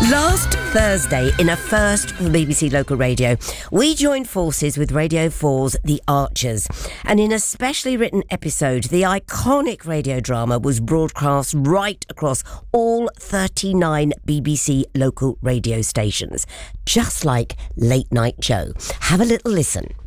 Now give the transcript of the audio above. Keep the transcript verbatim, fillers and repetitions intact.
Last Thursday, in a first for B B C Local Radio, we joined forces with Radio four's The Archers. And in a specially written episode, the iconic radio drama was broadcast right across all thirty-nine B B C local radio stations, just like Late Night Joe. Have a little listen.